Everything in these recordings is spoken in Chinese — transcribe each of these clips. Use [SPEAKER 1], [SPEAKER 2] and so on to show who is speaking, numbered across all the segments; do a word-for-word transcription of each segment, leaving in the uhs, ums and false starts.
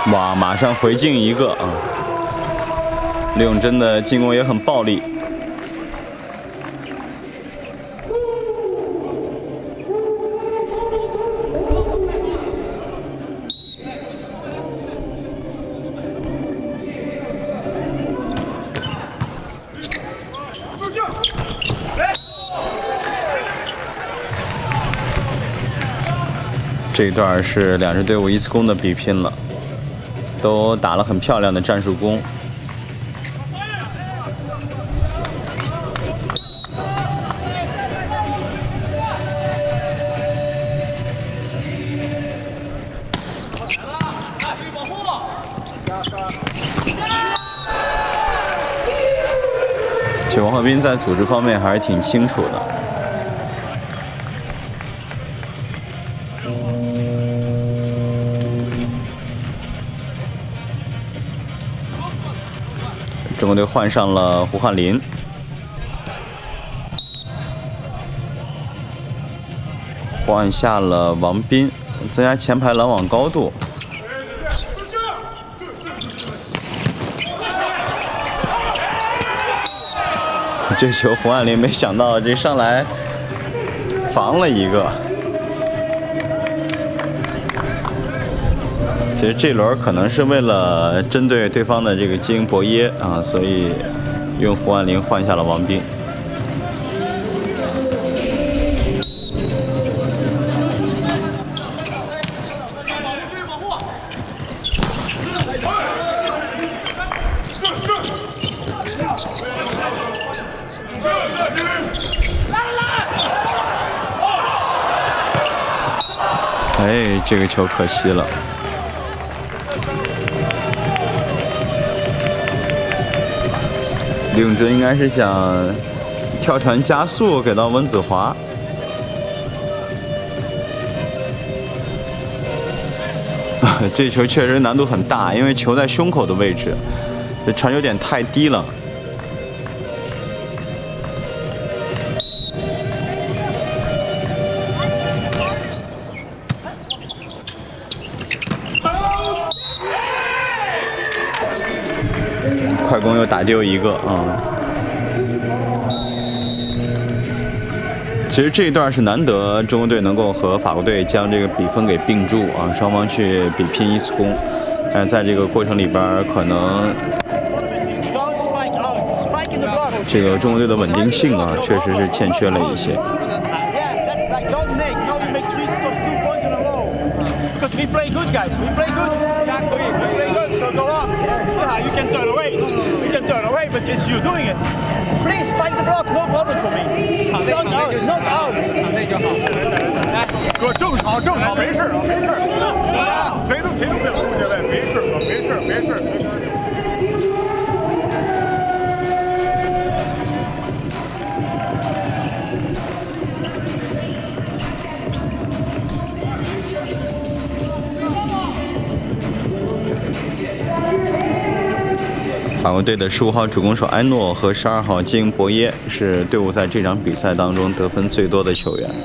[SPEAKER 1] 哇，马上回敬一个啊！李永珍的进攻也很暴力。这一段是两支队伍一次攻的比拼了，都打了很漂亮的战术攻。其实王鹤斌在组织方面还是挺清楚的。中国队换上了胡汉林，换下了王斌，增加前排拦网高度。这球胡汉林没想到这上来防了一个。其实这轮可能是为了针对对方的这个基因博耶啊，所以用胡汉林换下了王斌。哎，这个球可惜了。李永珍应该是想跳传加速给到温子华，这球确实难度很大，因为球在胸口的位置，这传有点太低了。快攻又打丢一个啊、嗯！其实这一段是难得中国队能够和法国队将这个比分给并注啊，双方去比拼一次攻，但是在这个过程里边，可能这个中国队的稳定性啊，确实是欠缺了一些。
[SPEAKER 2] Because we play good, guys. We play good. We play good, so go on. Yeah, you can turn away. You can turn away, but it's you doing it. Please spike the block, no problem for me. Not out, not out.
[SPEAKER 3] 场内就好。来，
[SPEAKER 4] 哥，正常，正常，没事啊，没事。谁都谁都别无所谓，没事，没事，没事，没事。
[SPEAKER 1] 法国队的十五号主攻手埃诺和十二号基因博耶是队伍在这场比赛当中得分最多的球员。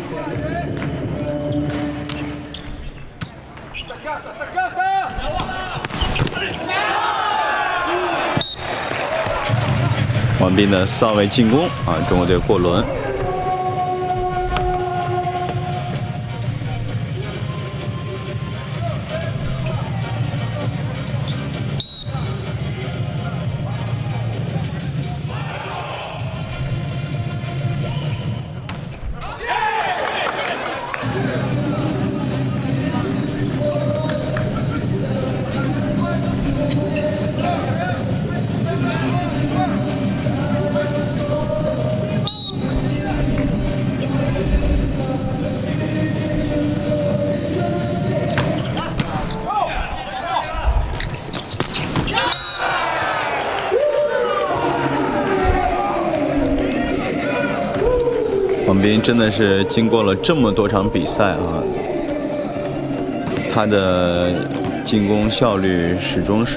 [SPEAKER 1] 王斌的四号位进攻啊，中国队过轮。王斌真的是经过了这么多场比赛啊，他的进攻效率始终是